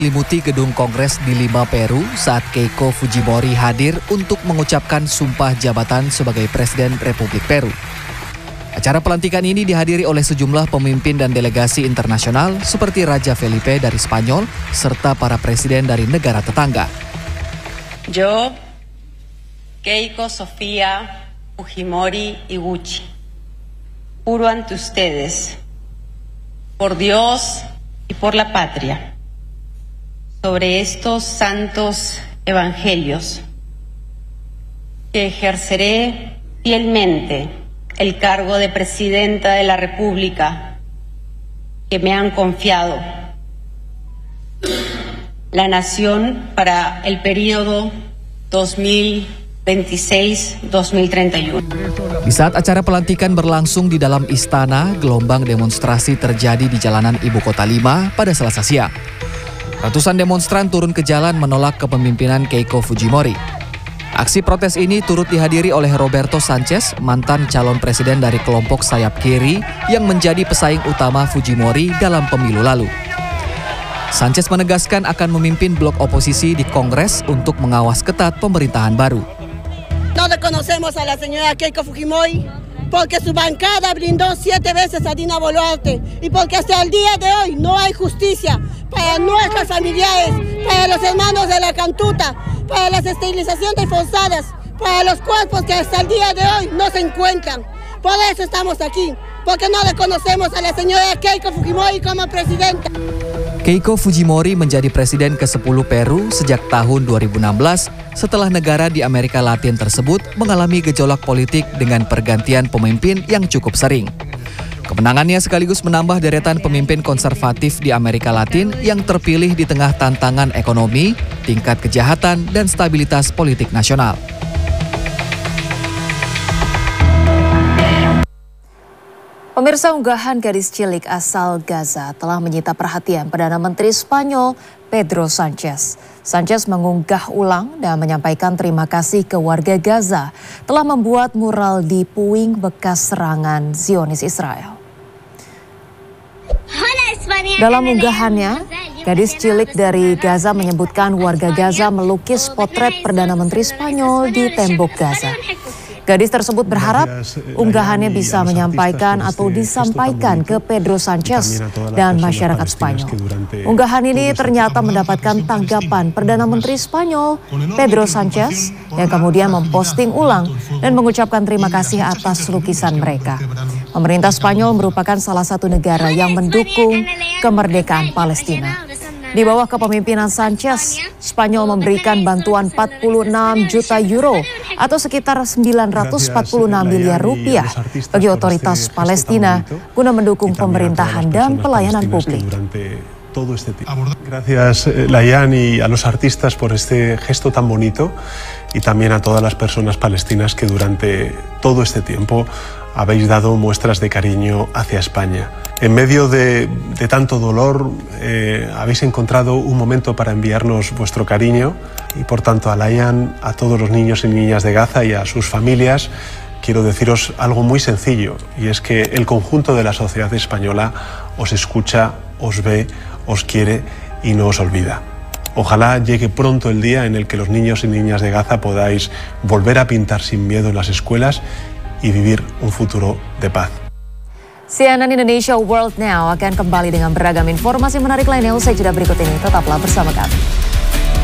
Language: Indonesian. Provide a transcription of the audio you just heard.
Limuti gedung Kongres di Lima, Peru saat Keiko Fujimori hadir untuk mengucapkan sumpah jabatan sebagai Presiden Republik Peru. Acara pelantikan ini dihadiri oleh sejumlah pemimpin dan delegasi internasional seperti Raja Felipe dari Spanyol serta para presiden dari negara tetangga. Yo, Keiko Sofía Fujimori Iguchi, juro ante ustedes, por Dios y por la patria, sobre estos santos evangelios, que ejerceré fielmente el cargo de Presidenta de la República que me han confiado la nación para el periodo 2026-2031. Di saat acara pelantikan berlangsung di dalam istana, gelombang demonstrasi terjadi di jalanan ibu kota Lima pada Selasa siang. Ratusan demonstran turun ke jalan menolak kepemimpinan Keiko Fujimori. Aksi protes ini turut dihadiri oleh Roberto Sanchez, mantan calon presiden dari kelompok sayap kiri yang menjadi pesaing utama Fujimori dalam pemilu lalu. Sanchez menegaskan akan memimpin blok oposisi di Kongres untuk mengawas ketat pemerintahan baru. No reconocemos a la señora Keiko Fujimori porque su bancada brindó 7 veces a Dina Boluarte y porque hasta el día de hoy no hay justicia para nuestros familiares, para los hermanos de la Cantuta, para las esterilizaciones forzadas, para los cuerpos que hasta el día de hoy no se encuentran. Por eso estamos aquí, porque no reconocemos a la señora Keiko Fujimori como presidenta. Keiko Fujimori menjadi presiden ke-10 Peru sejak tahun 2016 setelah negara di Amerika Latin tersebut mengalami gejolak politik dengan pergantian pemimpin yang cukup sering. Kemenangannya sekaligus menambah deretan pemimpin konservatif di Amerika Latin yang terpilih di tengah tantangan ekonomi, tingkat kejahatan, dan stabilitas politik nasional. Pemirsa, unggahan gadis cilik asal Gaza telah menyita perhatian Perdana Menteri Spanyol Pedro Sanchez. Sanchez mengunggah ulang dan menyampaikan terima kasih ke warga Gaza telah membuat mural di puing bekas serangan Zionis Israel. Dalam unggahannya, gadis cilik dari Gaza menyebutkan warga Gaza melukis potret Perdana Menteri Spanyol di tembok Gaza. Gadis tersebut berharap unggahannya bisa menyampaikan atau disampaikan ke Pedro Sanchez dan masyarakat Spanyol. Unggahan ini ternyata mendapatkan tanggapan Perdana Menteri Spanyol Pedro Sanchez yang kemudian memposting ulang dan mengucapkan terima kasih atas lukisan mereka. Pemerintah Spanyol merupakan salah satu negara yang mendukung kemerdekaan Palestina. Di bawah kepemimpinan Sanchez, Spanyol memberikan bantuan 46 juta euro atau sekitar 946 miliar rupiah bagi otoritas Palestina guna mendukung pemerintahan dan pelayanan publik. Gracias, Layan, y a los artistas por este gesto tan bonito y también a todas las personas palestinas que durante todo este tiempo habéis dado muestras de cariño hacia España. En medio de tanto dolor, habéis encontrado un momento para enviarnos vuestro cariño y, por tanto, a Layan, a todos los niños y niñas de Gaza y a sus familias, quiero deciros algo muy sencillo, y es que el conjunto de la sociedad española os escucha, os ve, os quiere y no os olvida. Ojalá llegue pronto el día en el que los niños y niñas de Gaza podáis volver a pintar sin miedo en las escuelas y vivir un futuro de paz. CNN Indonesia World Now akan kembali dengan beragam informasi menarik lainnya usai jeda berikut ini. Tetaplah bersama kami.